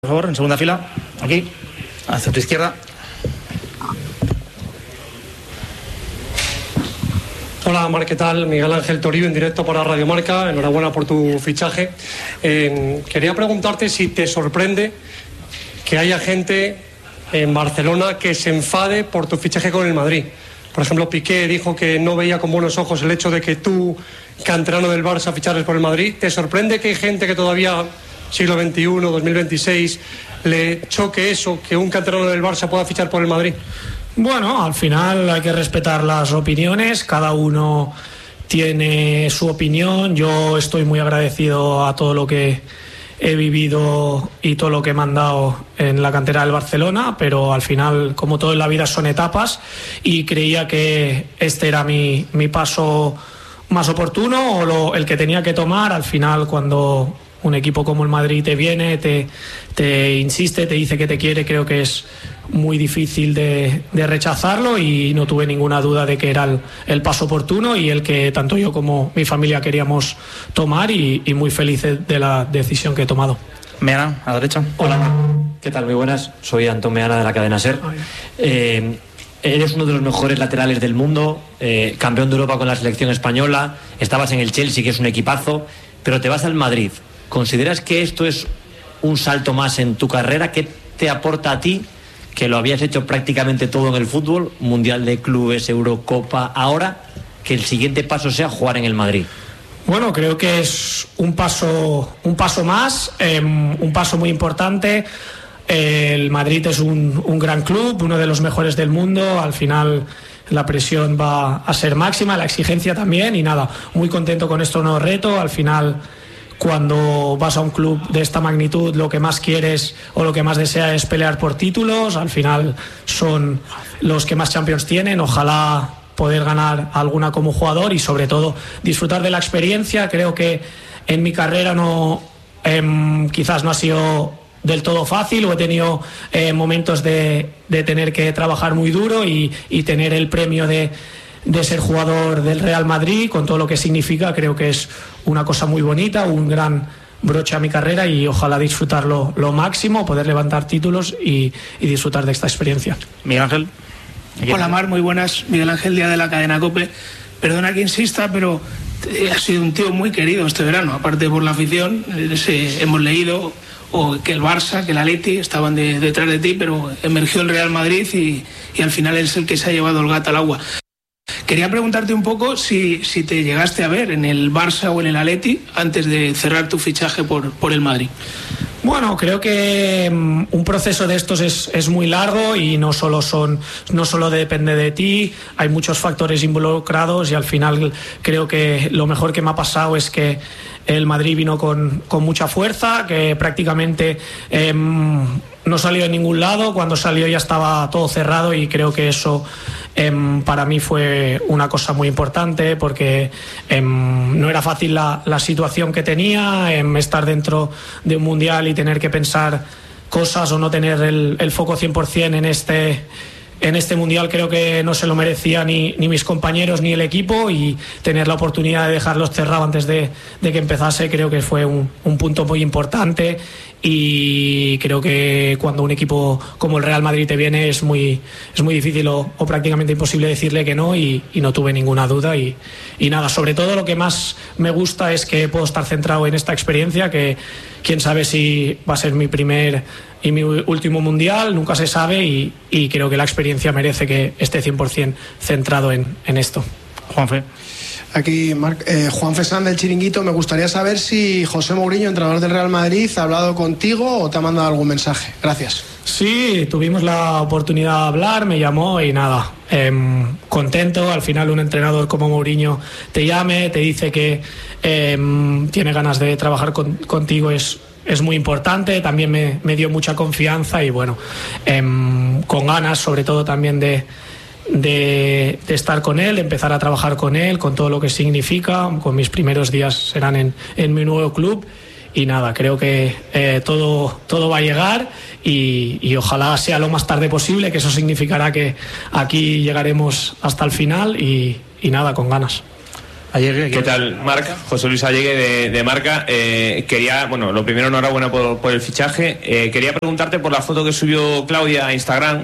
Por favor, en segunda fila, aquí, hacia tu izquierda. Hola Marc, ¿qué tal? Miguel Ángel Toribio en directo para Radio Marca, enhorabuena por tu fichaje. Quería preguntarte si te sorprende que haya gente en Barcelona que se enfade por tu fichaje con el Madrid. Por ejemplo, Piqué dijo que no veía con buenos ojos el hecho de que tú, canterano del Barça, fichares por el Madrid. ¿Te sorprende que hay gente que todavía, siglo XXI, 2026, le choque eso, que un canterano del Barça pueda fichar por el Madrid? Bueno, al final hay que respetar las opiniones, cada uno tiene su opinión. Yo estoy muy agradecido a todo lo que he vivido y todo lo que me han dado en la cantera del Barcelona, pero al final, como todo en la vida, son etapas y creía que este era mi paso más oportuno o el que tenía que tomar. Al final, cuando un equipo como el Madrid te viene, te insiste, te dice que te quiere, creo que es muy difícil de rechazarlo y no tuve ninguna duda de que era el paso oportuno y el que tanto yo como mi familia queríamos tomar y muy felices de la decisión que he tomado. Meana, a la derecha. Hola, ¿qué tal? Muy buenas, soy Antón Meana de la cadena SER. Eres uno de los mejores laterales del mundo, campeón de Europa con la selección española, estabas en el Chelsea, que es un equipazo, pero te vas al Madrid. ¿Consideras que esto es un salto más en tu carrera? ¿Qué te aporta a ti, que lo habías hecho prácticamente todo en el fútbol, Mundial de Clubes, Eurocopa, ahora que el siguiente paso sea jugar en el Madrid? Bueno, creo que es un paso más, un paso muy importante. El Madrid es un gran club, uno de los mejores del mundo. Al final la presión va a ser máxima, la exigencia también, y nada, muy contento con este nuevo reto. Al final, cuando vas a un club de esta magnitud, lo que más quieres o lo que más deseas es pelear por títulos. Al final son los que más Champions tienen. Ojalá poder ganar alguna como jugador y sobre todo disfrutar de la experiencia. Creo que en mi carrera quizás no ha sido del todo fácil, o he tenido momentos de tener que trabajar muy duro y tener el premio de ser jugador del Real Madrid, con todo lo que significa. Creo que es una cosa muy bonita, un gran broche a mi carrera y ojalá disfrutarlo lo máximo, poder levantar títulos y disfrutar de esta experiencia. Miguel Ángel. Hola Mar, muy buenas. Miguel Ángel, día de la cadena COPE. Perdona que insista, pero has sido un tío muy querido este verano, aparte por la afición. Hemos leído que el Barça, que el Atleti estaban detrás de ti, pero emergió el Real Madrid y al final es el que se ha llevado el gato al agua. Quería preguntarte un poco si te llegaste a ver en el Barça o en el Atleti antes de cerrar tu fichaje por el Madrid. Bueno, creo que un proceso de estos es muy largo y no solo depende de ti, hay muchos factores involucrados y al final creo que lo mejor que me ha pasado es que el Madrid vino con mucha fuerza, que prácticamente no salió en ningún lado. Cuando salió ya estaba todo cerrado y creo que eso para mí fue una cosa muy importante porque no era fácil la situación que tenía, estar dentro de un mundial y tener que pensar cosas o no tener el foco 100% en este mundial. Creo que no se lo merecía ni mis compañeros ni el equipo, y tener la oportunidad de dejarlos cerrados antes de que empezase creo que fue un punto muy importante. Y creo que cuando un equipo como el Real Madrid te viene es muy difícil o prácticamente imposible decirle que no, y no tuve ninguna duda y nada, sobre todo lo que más me gusta es que puedo estar centrado en esta experiencia, que quién sabe si va a ser mi primer y mi último mundial, nunca se sabe, y creo que la experiencia merece que esté 100% centrado en esto. Juanfe. Aquí, Marc, Juan Fesán del Chiringuito. Me gustaría saber si José Mourinho, entrenador del Real Madrid, ha hablado contigo o te ha mandado algún mensaje. Gracias. Sí, tuvimos la oportunidad de hablar, me llamó y nada, contento. Al final un entrenador como Mourinho te llame, te dice que tiene ganas de trabajar contigo, es muy importante. También me dio mucha confianza y bueno, con ganas sobre todo también de estar con él, de empezar a trabajar con él, con todo lo que significa. Con mis primeros días serán en mi nuevo club y nada, creo que todo va a llegar y ojalá sea lo más tarde posible, que eso significará que aquí llegaremos hasta el final y nada, con ganas. ¿Qué tal, Marc? José Luis Allegue de Marca. Quería, bueno, lo primero, enhorabuena por el fichaje. Quería preguntarte por la foto que subió Claudia a Instagram,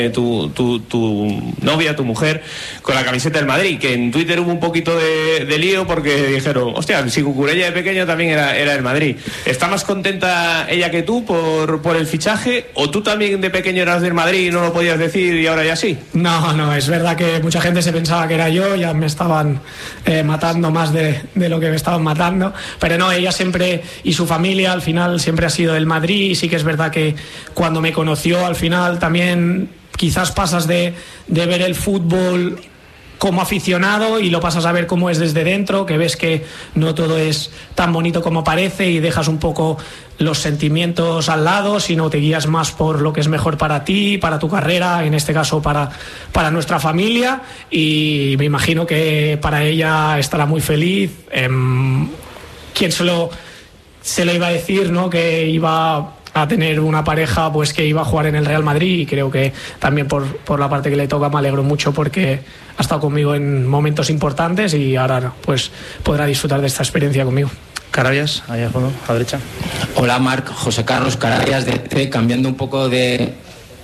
tu novia, tu mujer, con la camiseta del Madrid, que en Twitter hubo un poquito de lío porque dijeron, hostia, si Cucurella de pequeño también era del Madrid. ¿Está más contenta ella que tú por el fichaje? ¿O tú también de pequeño eras del Madrid y no lo podías decir y ahora ya sí? No, es verdad que mucha gente se pensaba que era yo, ya me estaban matando más de lo que me estaban matando, pero no, ella siempre y su familia al final siempre ha sido del Madrid, y sí que es verdad que cuando me conoció al final también quizás pasas de ver el fútbol como aficionado y lo pasas a ver cómo es desde dentro, que ves que no todo es tan bonito como parece y dejas un poco los sentimientos al lado, sino te guías más por lo que es mejor para ti, para tu carrera, en este caso para nuestra familia, y me imagino que para ella estará muy feliz. ¿Quién se lo iba a decir, ¿no? Que iba a tener una pareja pues que iba a jugar en el Real Madrid, y creo que también por la parte que le toca me alegro mucho porque ha estado conmigo en momentos importantes y ahora pues podrá disfrutar de esta experiencia conmigo. Carabias, ahí al fondo, a la derecha. Hola, Marc, José Carlos Carabias de C, cambiando un poco de...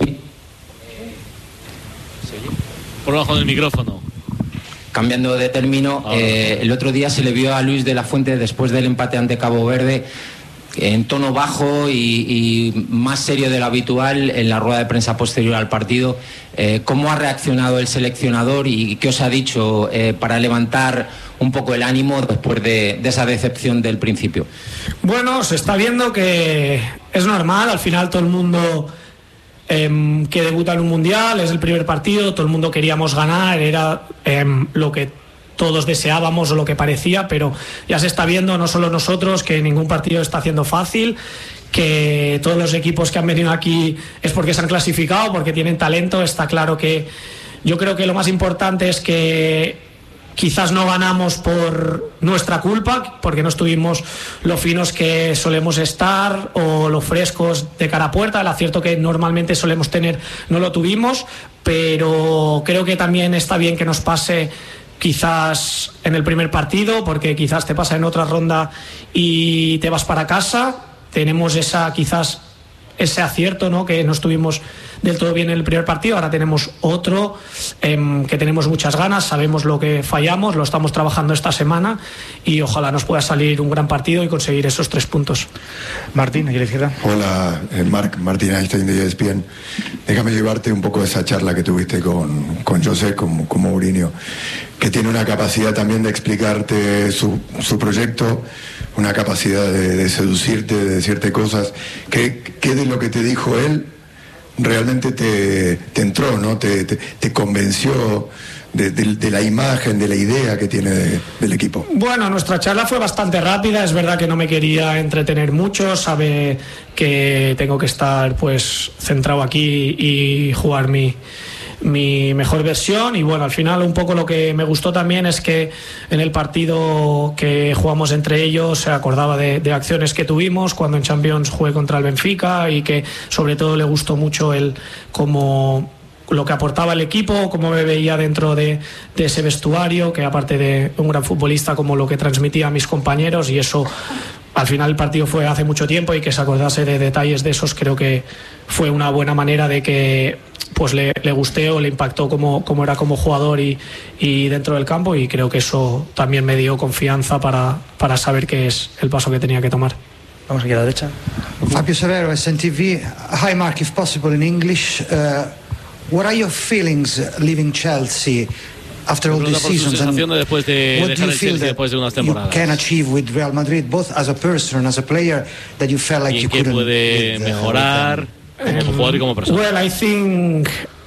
Por debajo del micrófono. Cambiando de término, el otro día se le vio a Luis de la Fuente después del empate ante Cabo Verde en tono bajo y más serio de lo habitual en la rueda de prensa posterior al partido. ¿Cómo ha reaccionado el seleccionador y qué os ha dicho para levantar un poco el ánimo después de esa decepción del principio? Bueno, se está viendo que es normal, al final todo el mundo que debuta en un mundial, es el primer partido, todo el mundo queríamos ganar, era lo que todos deseábamos o lo que parecía, pero ya se está viendo, no solo nosotros, que ningún partido está haciendo fácil, que todos los equipos que han venido aquí es porque se han clasificado, porque tienen talento. Está claro que yo creo que lo más importante es que quizás no ganamos por nuestra culpa, porque no estuvimos lo finos que solemos estar o lo frescos de cara a puerta. El acierto que normalmente solemos tener no lo tuvimos, pero creo que también está bien que nos pase quizás en el primer partido, porque quizás te pasa en otra ronda y te vas para casa. Tenemos quizás ese acierto, ¿no? Que no estuvimos del todo bien en el primer partido, ahora tenemos otro que tenemos muchas ganas, sabemos lo que fallamos, lo estamos trabajando esta semana y ojalá nos pueda salir un gran partido y conseguir esos 3 puntos. Martín, aquí a la izquierda. Hola, Marc, Martín Einstein de ESPN. Déjame llevarte un poco de esa charla que tuviste con José, con Mourinho, que tiene una capacidad también de explicarte su proyecto, una capacidad de seducirte, de decirte cosas. ¿Qué de lo que te dijo él realmente te entró, ¿no? Te convenció de la imagen, de la idea que tiene del equipo? Bueno, nuestra charla fue bastante rápida, es verdad que no me quería entretener mucho, sabe que tengo que estar pues centrado aquí y jugar mi mejor versión, y bueno, al final un poco lo que me gustó también es que en el partido que jugamos entre ellos se acordaba de acciones que tuvimos cuando en Champions jugué contra el Benfica, y que sobre todo le gustó mucho como lo que aportaba el equipo, cómo me veía dentro de ese vestuario, que aparte de un gran futbolista, como lo que transmitía a mis compañeros, y eso al final el partido fue hace mucho tiempo, y que se acordase de detalles de esos creo que fue una buena manera de que pues le gusté o le impactó como era como jugador y dentro del campo, y creo que eso también me dio confianza para saber qué es el paso que tenía que tomar. Vamos aquí a la derecha. Fabio Severo, SNTV. Hi Marc, if possible in English. What are your feelings leaving Chelsea after all these seasons? And después de what do you feel that después de unas you temporadas? can achieve with Real Madrid, both as a person and as a player, that you felt like ¿Y you en qué couldn't puede mejorar como jugador y como persona? Well, I think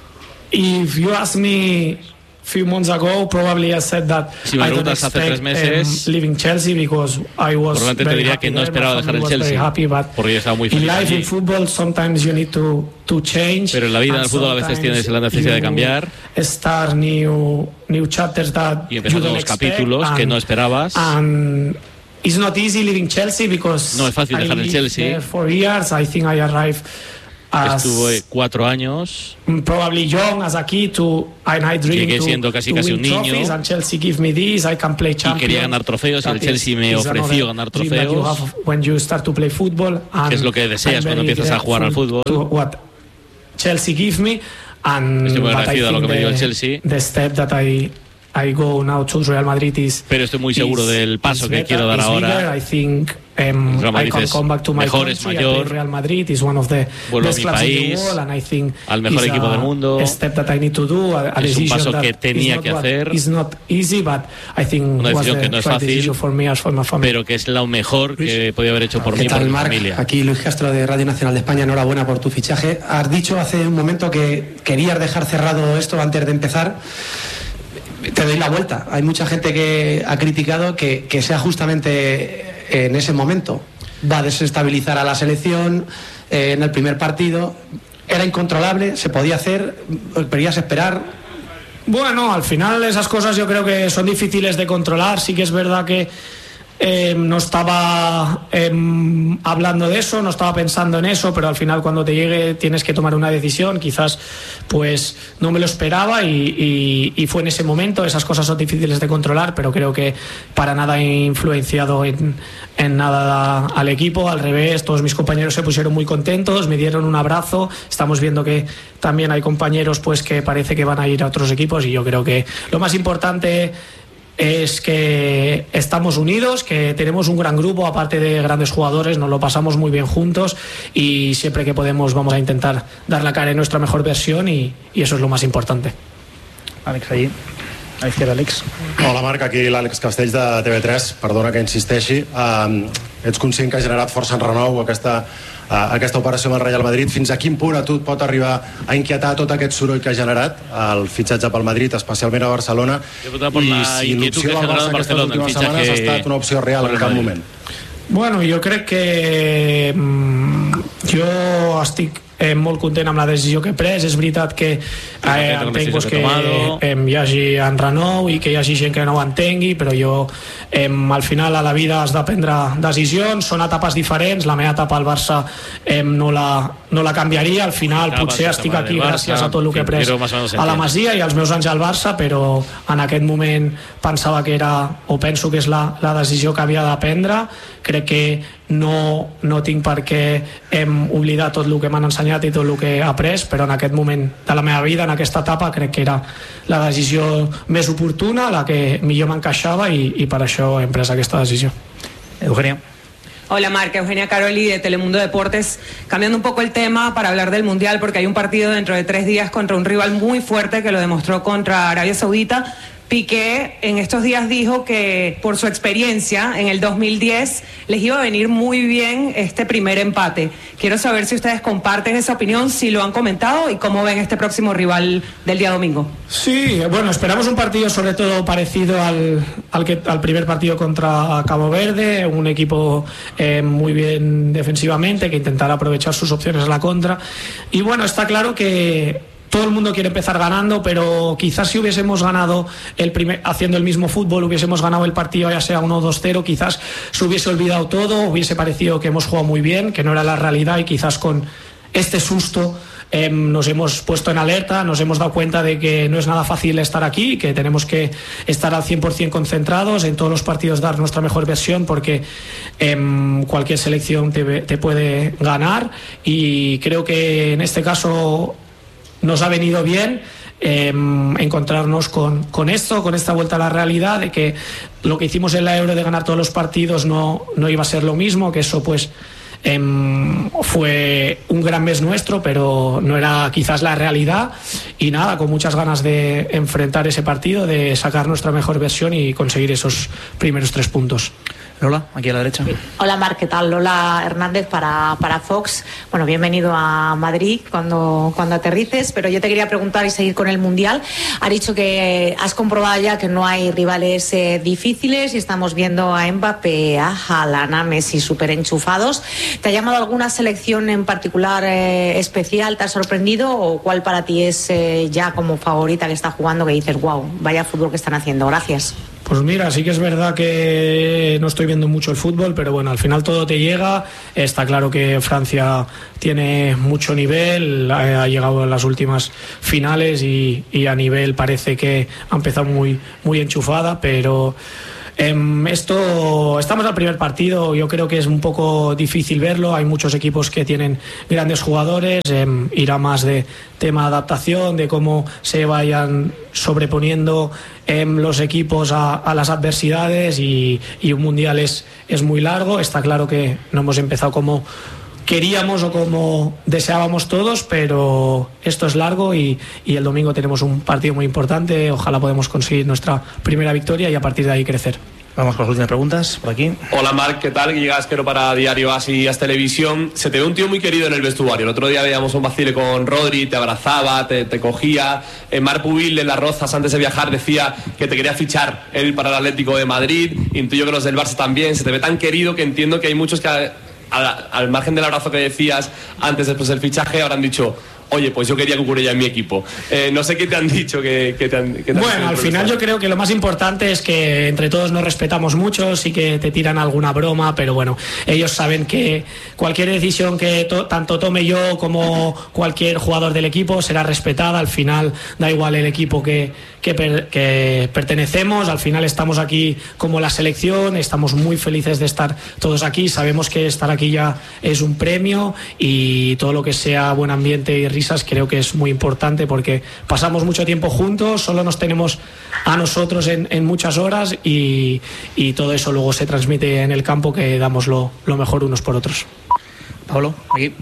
if you asked me a few months ago, probably I said that Si me I don't preguntas hace 3 expect meses, leaving Chelsea because I was probablemente te very diría happy que no there, esperaba my dejar el family was very Chelsea, happy, but porque yo estaba muy in feliz life, allí. in football, sometimes you need to change. Pero en la vida, en and el fútbol, a veces tienes la sometimes necesidad de you cambiar start new chapters that y you empezar don't nuevos expect, capítulos que no esperabas. And it's not easy leaving Chelsea because No es fácil dejar el I lived Chelsea. there for years. I think I arrived Estuve 4 años. Probably young as a kid and I dream Llegué siendo casi un niño. And Chelsea give me this, I can play champion. Y quería ganar trofeos y el Chelsea me ofreció ganar trofeos. When you start to play football, que es lo que deseas cuando empiezas a jugar al fútbol. What Chelsea give me, and estoy muy agradecido a lo que me dio el Chelsea. The step that I go now to Real Madrid pero estoy muy seguro del paso que quiero dar ahora. I think I can come back to my mejor, es mayor. Real Madrid is one of the best clubs in the world, and I think al mejor equipo del mundo. A step that I need to do, es un paso que tenía que hacer. It's not easy, but I think una decisión que no es fácil, for me as for my family. Pero que es lo mejor que podía haber hecho por mí y por mi familia. Aquí Luis Castro de Radio Nacional de España, enhorabuena por tu fichaje. Has dicho hace un momento que querías dejar cerrado esto antes de empezar. Te doy la vuelta. Hay mucha gente que ha criticado que sea justamente en ese momento. Va a desestabilizar a la selección en el primer partido. Era incontrolable, se podía hacer, querías esperar. Bueno, al final esas cosas yo creo que son difíciles de controlar. Sí que es verdad que no estaba hablando de eso, no estaba pensando en eso, pero al final cuando te llegue tienes que tomar una decisión. Quizás pues no me lo esperaba y fue en ese momento. Esas cosas son difíciles de controlar, pero creo que para nada he influenciado en nada al equipo. Al revés, todos mis compañeros se pusieron muy contentos, me dieron un abrazo. Estamos viendo que también hay compañeros pues que parece que van a ir a otros equipos, y yo creo que lo más importante es que estamos unidos, que tenemos un gran grupo, aparte de grandes jugadores, nos lo pasamos muy bien juntos, y siempre que podemos vamos a intentar dar la cara en nuestra mejor versión, y eso es lo más importante. Àlex, allí. A l'izquierda, Àlex. Hola, Marc, aquí l'Àlex Castells de TV3. Perdona que insisteixi. Ets conscient que ha generat força enrenou aquesta operació amb el Real Madrid. Fins a quin punt a tu et pot arribar a inquietar tot aquest soroll que ha generat el fitxatge pel Madrid, especialment a Barcelona, i si l'opció del Barça aquestes últimes setmanes ha estat una opció real en cap moment? Bueno, jo crec que jo estic molt content amb la decisió que he pres. És veritat que entenc que hi hagi enrenou i que hi hagi gent que no ho entengui, però jo al final a la vida has de prendre decisions, són etapes diferents. La meva etapa al Barça no la canviaria. Al final potser estic aquí gràcies a tot el que he pres a la Masia i als meus anys al Barça, però en aquest moment pensava que era, o penso que és la decisió que havia de prendre. Crec que no tinc per què oblidar tot el que m'han ensenyat i tot el que he après, però en aquest moment de la meva vida, en aquesta etapa, crec que era la decisió més oportuna, la que millor m'encaixava, i per això he pres aquesta decisió. Eugenia. Hola, Marc, Eugenia Caroli de Telemundo Deportes. Cambiando un poco el tema para hablar del Mundial, porque hay un partido dentro de 3 días contra un rival muy fuerte que lo demostró contra Arabia Saudita. Piqué en estos días dijo que por su experiencia en el 2010 les iba a venir muy bien este primer empate. Quiero saber si ustedes comparten esa opinión, si lo han comentado y cómo ven este próximo rival del día domingo. Sí, bueno, esperamos un partido sobre todo parecido al primer partido contra Cabo Verde, un equipo muy bien defensivamente, que intentará aprovechar sus opciones a la contra. Y bueno, está claro que todo el mundo quiere empezar ganando, pero quizás si hubiésemos ganado haciendo el mismo fútbol, hubiésemos ganado el partido ya sea 1 o 2-0, quizás se hubiese olvidado todo, hubiese parecido que hemos jugado muy bien, que no era la realidad, y quizás con este susto nos hemos puesto en alerta, nos hemos dado cuenta de que no es nada fácil estar aquí, que tenemos que estar al 100% concentrados, en todos los partidos dar nuestra mejor versión, porque cualquier selección te puede ganar, y creo que en este caso nos ha venido bien encontrarnos con esto, con esta vuelta a la realidad, de que lo que hicimos en la Euro de ganar todos los partidos no iba a ser lo mismo, que eso pues fue un gran mes nuestro, pero no era quizás la realidad, y nada, con muchas ganas de enfrentar ese partido, de sacar nuestra mejor versión y conseguir esos primeros 3 puntos. Lola, aquí a la derecha. Hola, Marc, ¿qué tal? Lola Hernández para Fox. Bueno, bienvenido a Madrid cuando aterrices, pero yo te quería preguntar y seguir con el Mundial. Has dicho que has comprobado ya que no hay rivales difíciles, y estamos viendo a Mbappé, a Haaland, a Messi súper enchufados. ¿Te ha llamado alguna selección en particular especial? ¿Te ha sorprendido? ¿O cuál para ti es ya como favorita que está jugando, que dices, wow, vaya fútbol que están haciendo? Gracias. Pues mira, sí que es verdad que no estoy viendo mucho el fútbol, pero bueno, al final todo te llega. Está claro que Francia tiene mucho nivel, ha llegado en las últimas finales y a nivel parece que ha empezado muy enchufada, pero estamos al primer partido, yo creo que es un poco difícil verlo, hay muchos equipos que tienen grandes jugadores, irá más de tema de adaptación, de cómo se vayan sobreponiendo los equipos a las adversidades y un mundial es muy largo. Está claro que no hemos empezado como queríamos o como deseábamos todos, pero esto es largo y el domingo tenemos un partido muy importante. Ojalá podamos conseguir nuestra primera victoria y a partir de ahí crecer. Vamos con las últimas preguntas, por aquí. Hola Marc, ¿qué tal? Guille Gasquero para Diario As y As Televisión. Se te ve un tío muy querido en el vestuario. El otro día veíamos un vacile con Rodri, te abrazaba, te cogía. Marc Pubil en Las Rozas, antes de viajar, decía que te quería fichar él para el Atlético de Madrid. Intuyo que los del Barça también. Se te ve tan querido que entiendo que hay muchos que al margen del abrazo que decías antes después del fichaje habrán dicho: oye, pues yo quería Cucurella en mi equipo. No sé qué te han dicho. Bueno, al final yo creo que lo más importante es que entre todos nos respetamos mucho, sí que te tiran alguna broma, pero bueno, ellos saben que cualquier decisión que tanto tome yo como cualquier jugador del equipo será respetada. Al final da igual el equipo que pertenecemos, al final estamos aquí como la selección, estamos muy felices de estar todos aquí, sabemos que estar aquí ya es un premio y todo lo que sea buen ambiente y risas creo que es muy importante porque pasamos mucho tiempo juntos, solo nos tenemos a nosotros en muchas horas y todo eso luego se transmite en el campo, que damos lo mejor unos por otros. Pablo, aquí.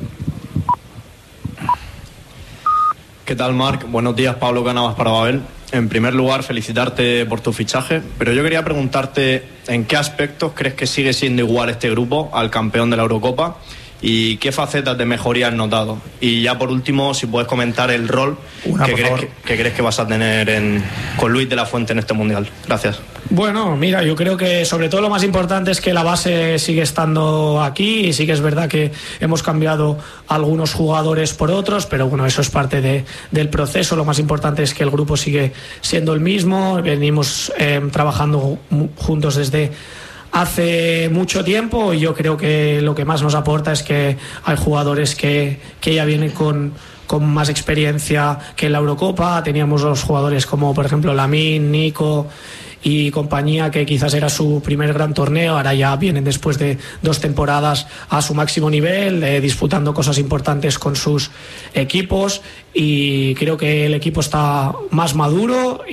¿Qué tal, Marc? Buenos días, Pablo Canavas para Babel. En primer lugar, felicitarte por tu fichaje, pero yo quería preguntarte en qué aspectos crees que sigue siendo igual este grupo al campeón de la Eurocopa y qué facetas de mejoría has notado. Y ya por último, si puedes comentar el rol que crees que vas a tener con Luis de la Fuente en este Mundial. Gracias. Bueno, mira, yo creo que sobre todo lo más importante es que la base sigue estando aquí y sí que es verdad que hemos cambiado algunos jugadores por otros, pero bueno, eso es parte del proceso. Lo más importante es que el grupo sigue siendo el mismo, venimos trabajando juntos desde hace mucho tiempo y yo creo que lo que más nos aporta es que hay jugadores que ya vienen con más experiencia que en la Eurocopa. Teníamos los jugadores como por ejemplo Lamine, Nico y compañía, que quizás era su primer gran torneo, ahora ya vienen después de 2 temporadas a su máximo nivel, disputando cosas importantes con sus equipos y creo que el equipo está más maduro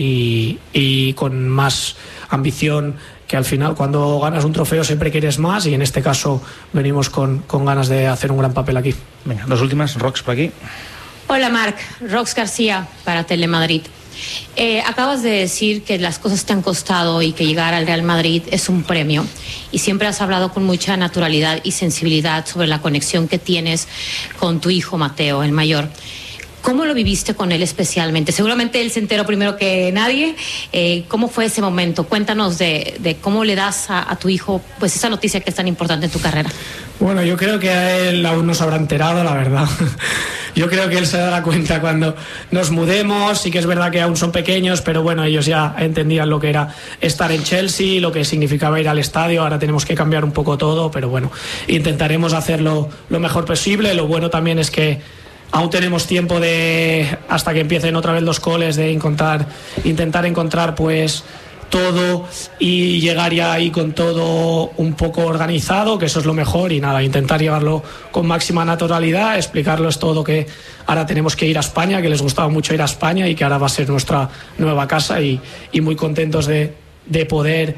y con más ambición, que al final cuando ganas un trofeo siempre quieres más y en este caso venimos con ganas de hacer un gran papel aquí. Venga, 2 últimas, Rox por aquí. Hola Marc, Rox García para Telemadrid. Acabas de decir que las cosas te han costado y que llegar al Real Madrid es un premio y siempre has hablado con mucha naturalidad y sensibilidad sobre la conexión que tienes con tu hijo Mateo, el mayor. ¿Cómo lo viviste con él especialmente? Seguramente él se enteró primero que nadie. ¿Cómo fue ese momento? Cuéntanos de cómo le das a tu hijo pues esa noticia que es tan importante en tu carrera. Bueno, yo creo que a él aún no se habrá enterado, la verdad. Yo creo que él se dará cuenta cuando nos mudemos. Sí que es verdad que aún son pequeños, pero bueno, ellos ya entendían lo que era estar en Chelsea, lo que significaba ir al estadio. Ahora tenemos que cambiar un poco todo, pero bueno, intentaremos hacerlo lo mejor posible. Lo bueno también es que aún tenemos tiempo hasta que empiecen otra vez los coles, de intentar encontrar pues todo y llegar ya ahí con todo un poco organizado, que eso es lo mejor, y nada, intentar llevarlo con máxima naturalidad, explicarles todo, que ahora tenemos que ir a España, que les gustaba mucho ir a España y que ahora va a ser nuestra nueva casa y muy contentos de poder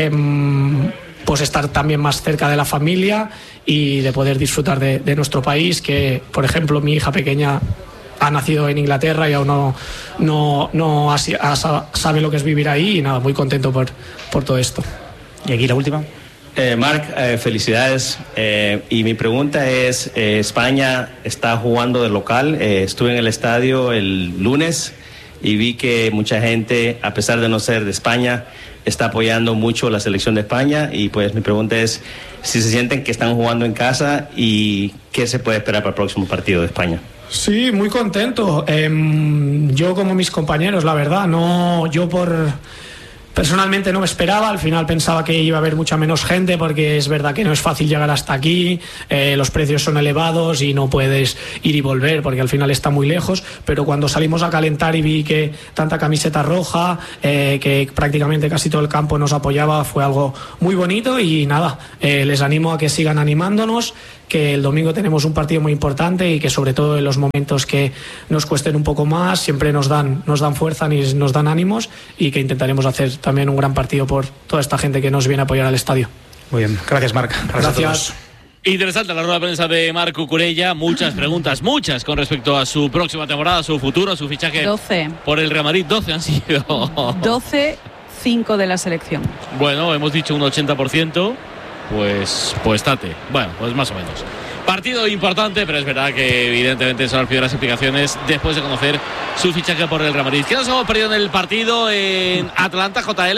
pues estar también más cerca de la familia y de poder disfrutar de nuestro país, que por ejemplo mi hija pequeña ha nacido en Inglaterra y aún no sabe lo que es vivir ahí y nada, muy contento por todo esto. Y aquí la última. Marc, felicidades. Y mi pregunta es, España está jugando de local. Estuve en el estadio el lunes y vi que mucha gente, a pesar de no ser de España, está apoyando mucho la selección de España y pues mi pregunta es si se sienten que están jugando en casa y qué se puede esperar para el próximo partido de España. Sí, muy contento. Yo como mis compañeros, la verdad, no, yo Personalmente no me esperaba, al final pensaba que iba a haber mucha menos gente porque es verdad que no es fácil llegar hasta aquí, los precios son elevados y no puedes ir y volver porque al final está muy lejos, pero cuando salimos a calentar y vi que tanta camiseta roja, que prácticamente casi todo el campo nos apoyaba, fue algo muy bonito y nada, les animo a que sigan animándonos, que el domingo tenemos un partido muy importante y que sobre todo en los momentos que nos cuesten un poco más siempre nos dan fuerza y nos dan ánimos y que intentaremos hacer también un gran partido por toda esta gente que nos viene a apoyar al estadio. Muy bien, gracias Marc. Gracias. Interesante la rueda de prensa de Marc Cucurella, muchas preguntas, muchas con respecto a su próxima temporada, a su futuro, a su fichaje 12. Por el Real Madrid. 12 han sido. 12, 5 de la selección. Bueno, hemos dicho un 80%, pues tate. Bueno, pues más o menos. Partido importante, pero es verdad que evidentemente son las primeras explicaciones después de conocer su fichaje por el Real Madrid. ¿Qué nos hemos perdido en el partido en Atlanta, JL?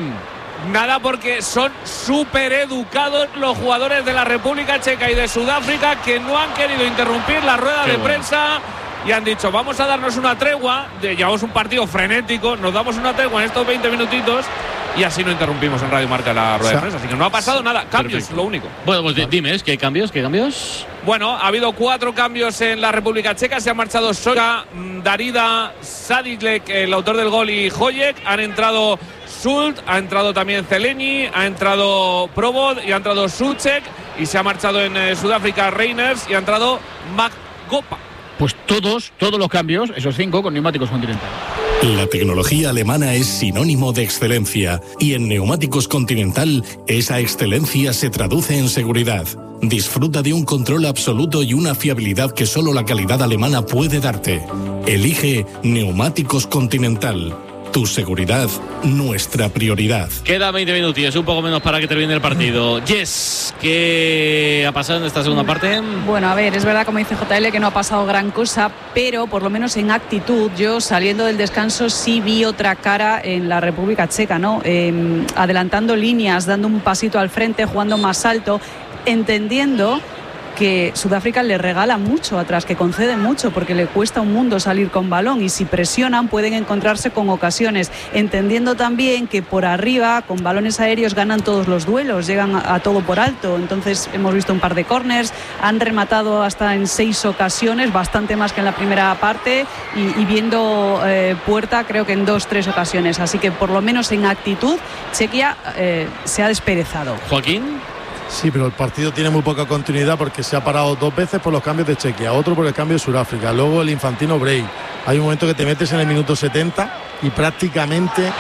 Nada, porque son súper educados los jugadores de la República Checa y de Sudáfrica, que no han querido interrumpir la rueda de prensa y han dicho, vamos a darnos una tregua, llevamos un partido frenético, nos damos una tregua en estos 20 minutitos y así no interrumpimos en Radio Marca la rueda de prensa, así que no ha pasado nada, cambios, perfecto. Lo único. Bueno, pues dime, ¿qué cambios? Bueno, ha habido 4 cambios en la República Checa, se ha marchado Soka, Darida, Sadilek, el autor del gol, y Hojek, han entrado Sult, ha entrado también Zeleni, ha entrado Probod y ha entrado Suchek, y se ha marchado en Sudáfrica Reiners y ha entrado Maggopa. Pues todos los cambios, esos 5 con neumáticos Continental. La tecnología alemana es sinónimo de excelencia y en Neumáticos Continental esa excelencia se traduce en seguridad. Disfruta de un control absoluto y una fiabilidad que solo la calidad alemana puede darte. Elige Neumáticos Continental. Tu seguridad, nuestra prioridad. Queda 20 minutos, un poco menos para que termine el partido. Jess, ¿qué ha pasado en esta segunda parte? Bueno, a ver, es verdad, como dice JL, que no ha pasado gran cosa, pero por lo menos en actitud, yo saliendo del descanso sí vi otra cara en la República Checa, ¿no? Adelantando líneas, dando un pasito al frente, jugando más alto, entendiendo que Sudáfrica le regala mucho atrás, que concede mucho porque le cuesta un mundo salir con balón y si presionan pueden encontrarse con ocasiones, entendiendo también que por arriba con balones aéreos ganan todos los duelos, llegan a todo por alto, entonces hemos visto un par de corners, han rematado hasta en 6 ocasiones, bastante más que en la primera parte y viendo puerta creo que en 2-3 ocasiones, así que por lo menos en actitud Chequia se ha desperezado. Joaquín. Sí, pero el partido tiene muy poca continuidad porque se ha parado 2 veces por los cambios de Chequia, otro por el cambio de Sudáfrica, luego el infantino break. Hay un momento que te metes en el minuto 70 y prácticamente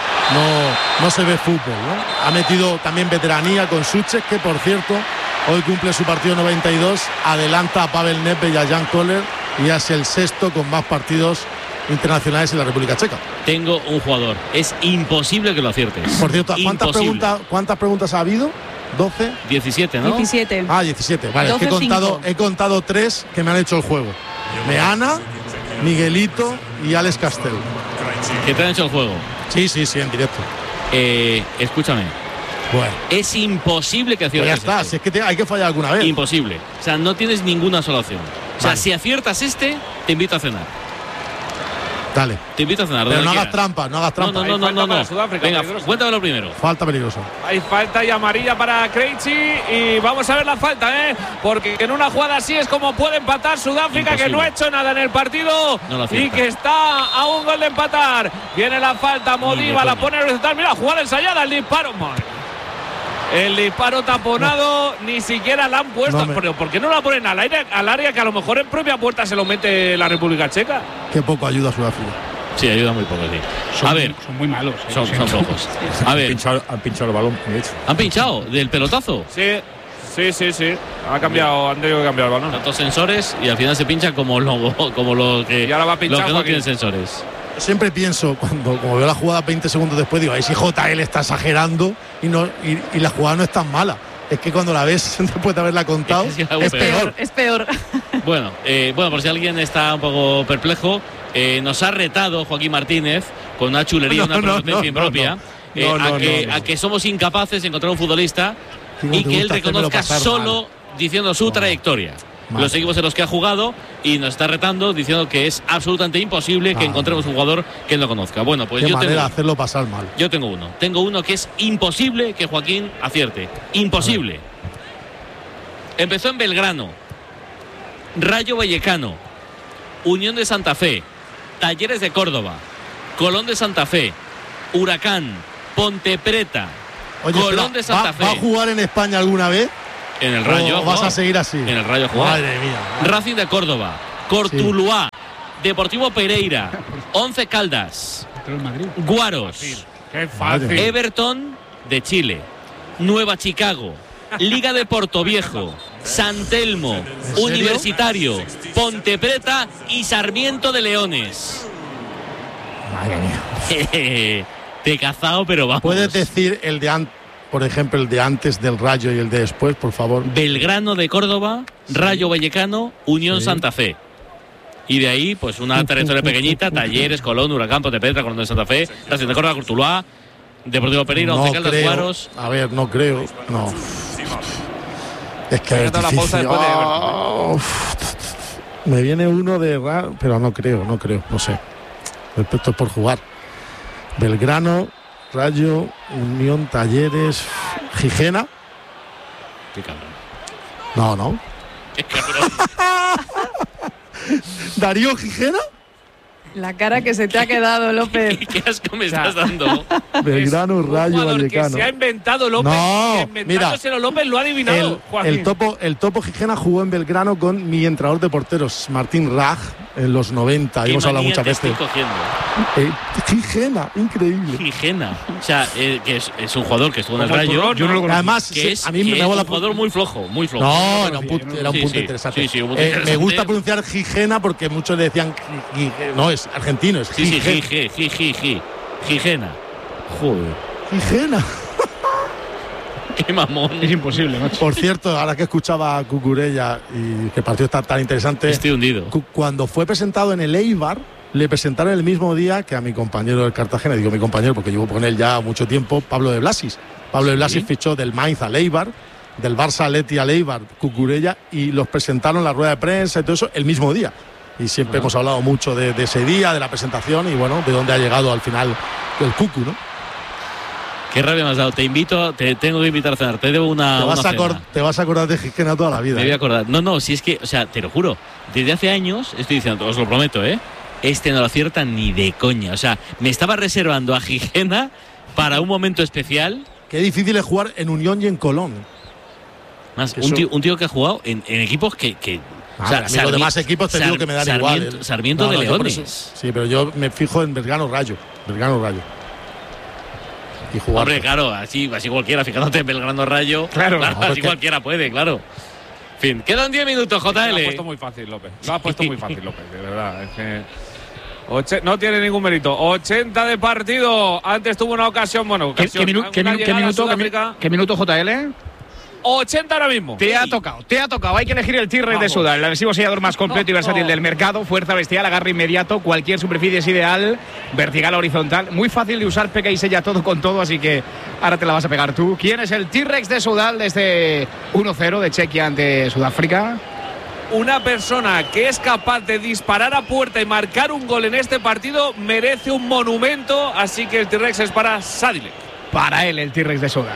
no se ve fútbol, ¿no? Ha metido también veteranía con Suchek, que por cierto hoy cumple su partido 92, adelanta a Pavel Nedved y a Jan Koller y es el 6º con más partidos internacionales en la República Checa. Tengo un jugador, es imposible que lo aciertes. Por cierto, ¿cuántas preguntas ha habido? 12, 17, ¿no? 17. Ah, 17. Vale, 12, es que he contado 3 que me han hecho el juego. Meana, Miguelito y Alex Castel. ¿Qué te han hecho el juego? Sí, en directo. Escúchame. Bueno. Es imposible que aciertes. Pues ya está, si es que hay que fallar alguna vez. Imposible. O sea, no tienes ninguna sola opción. O sea, si aciertas te invito a cenar. Dale. Te invito a cenar. Pero no hagas trampa, no. No. Venga, cuéntamelo primero. Falta peligrosa. Hay falta y amarilla para Krejci y vamos a ver la falta, porque en una jugada así es como puede empatar Sudáfrica, imposible. Que no ha hecho nada en el partido y que está a un gol de empatar. Viene la falta, Modiva la pone a horizontal. Mira, jugada ensayada, el disparo. El disparo taponado, ni siquiera la han puesto. Pero ¿por qué no la ponen al área que a lo mejor en propia puerta se lo mete la República Checa? Qué poco ayuda a Sudáfrica. Sí, ayuda muy poco, sí. Son muy malos. Son flojos. A ver. Han pinchado el balón, de hecho. ¿Han pinchado del pelotazo? Sí. Han tenido que cambiar el balón. Tantos sensores y al final se pincha como lo que, y ahora va a pinchar, lo que no Joaquín. tienen sensores. Siempre pienso, como veo la jugada 20 segundos después, digo, ahí si JL está exagerando y la jugada no es tan mala. Es que cuando la ves después de haberla contado, es peor. Bueno, por si alguien está un poco perplejo, nos ha retado Joaquín Martínez con una chulería, una presencia impropia, a que somos incapaces de encontrar un futbolista y que él reconozca solo diciendo su trayectoria. los equipos en los que ha jugado y nos está retando diciendo que es absolutamente imposible que encontremos un jugador que no conozca. Bueno, pues Qué manera de hacerlo pasar mal. Yo tengo uno que es imposible que Joaquín acierte. Imposible. Empezó en Belgrano, Rayo Vallecano, Unión de Santa Fe, Talleres de Córdoba, Colón de Santa Fe, Huracán, Ponte Preta, Colón de Santa Fe. ¿Va a jugar en España alguna vez? En el Rayo. ¿O vas a seguir así? En el Rayo jugar. Madre mía. Racing de Córdoba, Cortuluá, Deportivo Pereira, Once Caldas, Guaros, Qué fácil. Everton de Chile, Nueva Chicago, Liga de Portoviejo, San Telmo, Universitario, Ponte Preta y Sarmiento de Leones. Madre mía. Te he cazado, pero vamos. ¿Puedes decir el de antes, por ejemplo, el de antes del Rayo y el de después, por favor? Belgrano de Córdoba, Rayo Vallecano, Unión Santa Fe. Y de ahí, pues una trayectoria pequeñita: Talleres, Colón, Huracán, Ponte Preta, Colón de Santa Fe, Racing de Córdoba, Cortuluá, Deportivo Pereira, Once Caldas, Guaros. A ver, no creo. No. Es que es difícil. Me viene uno de raro, pero no creo, no sé. Esto es por jugar. Belgrano, Rayo, Unión, Talleres, Gijena. Qué cabrón. No. Qué cabrón. ¿Darío Gijena? La cara que se te ha quedado, López. ¿Qué asco me estás dando? Belgrano, Rayo, Vallecano. Que se ha inventado López. No, inventándoselo López lo ha adivinado. El Topo Gijena jugó en Belgrano con mi entrenador de porteros, Martín Raj, en los 90. Hemos hablado muchas veces. Gijena, increíble. Gijena. O sea, que es un jugador que estuvo en el Rayo. Yo no lo conozco. Además, a mí me mola un jugador muy flojo. No, era un punto interesante. Sí, un punto interesante. Me gusta pronunciar Gijena porque muchos le decían no, es argentino, es Gijena. Joder. Gijena. Qué mamón. Es imposible, macho. Por cierto, ahora que escuchaba a Cucurella y que el partido está tan interesante. Estoy hundido. Cuando fue presentado en el Eibar, le presentaron el mismo día que a mi compañero del Cartagena. Digo mi compañero porque llevo con él ya mucho tiempo, Pablo de Blasis. Pablo de Blasis fichó del Mainz al Eibar, del Barça Atleti al Eibar, Cucurella, y los presentaron en la rueda de prensa y todo eso el mismo día. Y siempre hemos hablado mucho de ese día, de la presentación y bueno, de dónde ha llegado al final el Cucu, ¿no? Qué rabia me has dado. Te tengo que invitar a cenar. Te debo una te vas a acordar de Gijena toda la vida. Me voy a acordar. No, si es que, o sea, te lo juro, desde hace años estoy diciendo, os lo prometo, este no lo acierta ni de coña. O sea, me estaba reservando a Gijena para un momento especial. Qué difícil es jugar en Unión y en Colón. Más, un tío que ha jugado en equipos que o sea, los demás equipos te digo que me dan igual. Sarmiento de Leones. Sí, pero yo me fijo en Belgrano Rayo. Y jugar. Hombre, claro, así cualquiera, fijándote en Belgrano Rayo. Claro, así cualquiera puede, claro. En fin, quedan 10 minutos, JL. Lo has puesto muy fácil, López. De verdad. Es que no tiene ningún mérito. 80 de partido. Antes tuvo una ocasión, ¿Qué minuto, JL? 80 ahora mismo. Te ha tocado. Hay que elegir el T-Rex de Sudal, el adhesivo sellador más completo y versátil del mercado. Fuerza bestial, agarre inmediato, cualquier superficie es ideal, vertical, horizontal. Muy fácil de usar, pega y sella todo con todo, así que ahora te la vas a pegar tú. ¿Quién es el T-Rex de Sudal de este 1-0 de Chequia ante Sudáfrica? Una persona que es capaz de disparar a puerta y marcar un gol en este partido merece un monumento, así que el T-Rex es para Sadilek. Para él, el T-Rex de Sudal.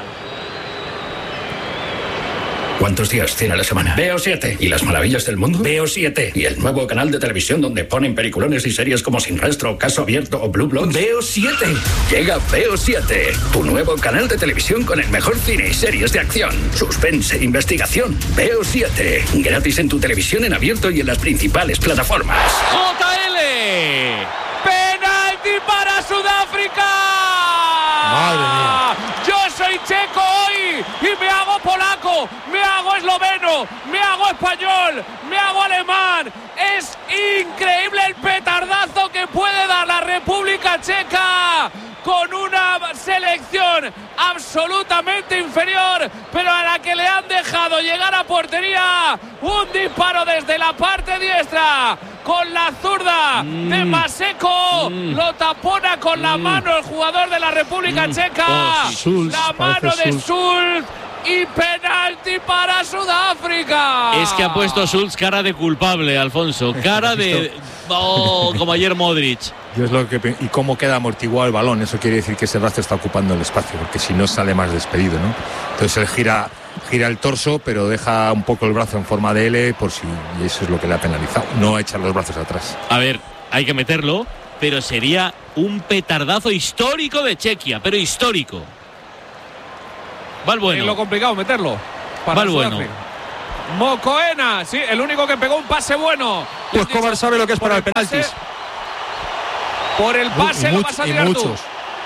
¿Cuántos días tiene la semana? Veo 7. ¿Y las maravillas del mundo? Veo 7. ¿Y el nuevo canal de televisión donde ponen peliculones y series como Sin Rastro, Caso Abierto o Blue Bloods? Veo 7. Llega Veo 7, tu nuevo canal de televisión con el mejor cine y series de acción, suspense, investigación. Veo 7. Gratis en tu televisión en abierto y en las principales plataformas. JL. Penalti para Sudáfrica. Madre mía. Yo soy checo hoy y me hago polaco, me hago esloveno, me hago español, me hago alemán. Es increíble el petardazo que puede dar la República Checa con una selección absolutamente inferior, pero a la que le han dejado llegar a portería. Un disparo desde la parte diestra con la zurda de Maseko, lo tapona con la mano el jugador de la República Checa. La mano de Schulz y penalti para Sudáfrica. Es que ha puesto Schulz cara de culpable, Alfonso. Cara de... como ayer Modric. Yo es lo que, y cómo queda amortiguado el balón. Eso quiere decir que ese brazo está ocupando el espacio, porque si no sale más despedido, ¿no? Entonces él gira el torso, pero deja un poco el brazo en forma de L, por si, y eso es lo que le ha penalizado. No echar los brazos atrás. A ver, hay que meterlo, pero sería un petardazo histórico de Chequia, pero histórico. Valbueno. Es lo complicado meterlo. Valbueno. Mokoena, sí, el único que pegó un pase bueno. Pues Kovar sabe lo que es para el penaltis. Por el pase lo vas a tirar tú.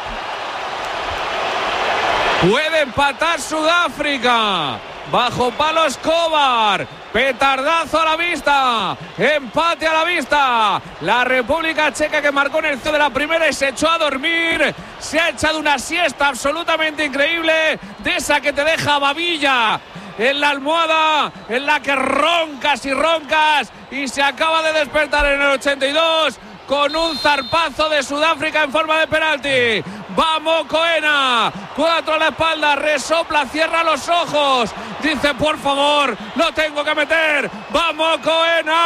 Puede empatar Sudáfrica. Bajo palos Kovar. Petardazo a la vista. Empate a la vista. La República Checa, que marcó en el cero de la primera y se echó a dormir. Se ha echado una siesta absolutamente increíble. De esa que te deja babilla en la almohada, en la que roncas y roncas. Y se acaba de despertar en el 82. Con un zarpazo de Sudáfrica en forma de penalti. Vamos, Coena. 4 a la espalda, resopla, cierra los ojos. Dice, por favor, lo tengo que meter. Vamos, Coena.